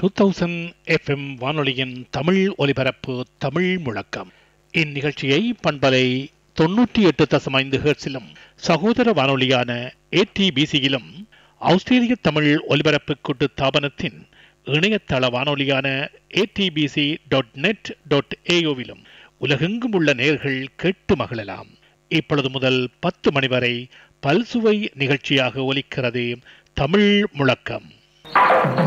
2000 FM வானொலியின் தமிழ் ஒலிபரப்பு தமிழ் முழக்கம். இந்நிகழ்ச்சியை பண்பலை 98.5 ஹெர்ட்ஸிலும் சகோதர வானொலியான ATBCயிலும் ஆஸ்திரேலிய தமிழ் ஒலிபரப்பு கூட்டு தாபனத்தின் இணையதள வானொலியான atbc.net.au உலகெங்கும் உள்ள நேயர்கள் கேட்டு மகிழலாம். இப்பொழுது முதல் 10 மணி வரை பல்சுவை நிகழ்ச்சியாக ஒலிக்கிறது தமிழ் முழக்கம்.